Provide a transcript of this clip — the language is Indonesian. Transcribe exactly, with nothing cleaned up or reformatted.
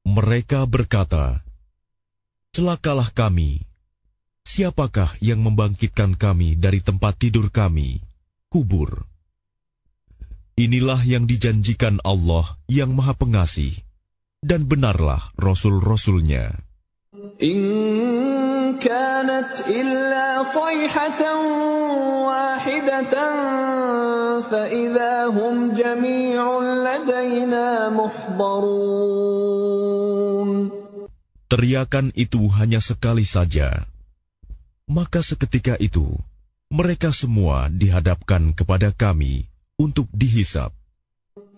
Mereka berkata, celakalah kami. Siapakah yang membangkitkan kami dari tempat tidur kami, kubur? Inilah yang dijanjikan Allah yang Maha Pengasih, dan benarlah Rasul-Rasulnya. In kanat illa sayhatan wahidatan fa idza hum jami'un ladaina muhdarun. Teriakan itu hanya sekali saja, maka seketika itu mereka semua dihadapkan kepada kami untuk dihisab.